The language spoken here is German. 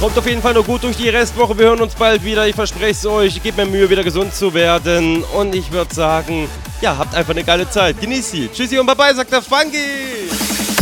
Kommt auf jeden Fall nur gut durch die Restwoche. Wir hören uns bald wieder. Ich verspreche es euch. Ich gebe mir Mühe, wieder gesund zu werden. Und ich würde sagen, ja, habt einfach eine geile Zeit. Genießt sie. Tschüssi und Bye-bye, sagt der Funky.